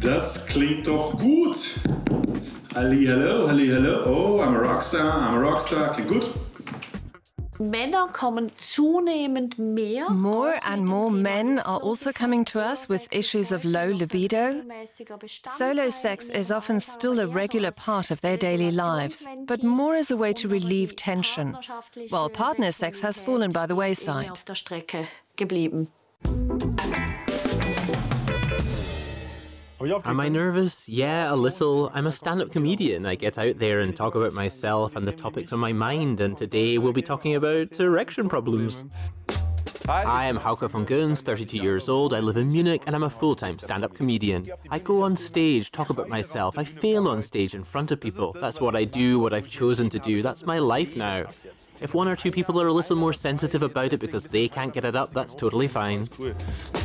Das klingt doch gut. Hallo, hallo. Oh, I'm a Rockstar. Klingt gut. Männer kommen zunehmend mehr. More and more men are also coming to us with issues of low libido. Solo sex is often still a regular part of their daily lives, but more as a way to relieve tension, while partner sex has fallen by the wayside. Am I nervous? Yeah, a little. I'm a stand-up comedian. I get out there and talk about myself and the topics on my mind, and today we'll be talking about erection problems. Hi, I am Hauke von Goens, 32 years old, I live in Munich, and I'm a full-time stand-up comedian. I go on stage, talk about myself, I fail on stage in front of people. That's what I do, what I've chosen to do, that's my life now. If one or two people are a little more sensitive about it because they can't get it up, that's totally fine.